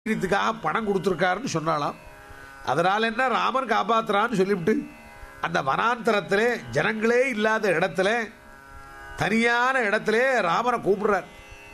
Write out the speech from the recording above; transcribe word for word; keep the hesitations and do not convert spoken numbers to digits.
இதுக்காக பணம் கொடுத்துருக்காருன்னு சொன்னாலாம். அதனால் என்ன, ராமன் காப்பாற்றுறான்னு சொல்லிவிட்டு அந்த வனாந்தரத்திலே ஜனங்களே இல்லாத இடத்துல தனியான இடத்துல ராமனை கூப்பிடுறார்.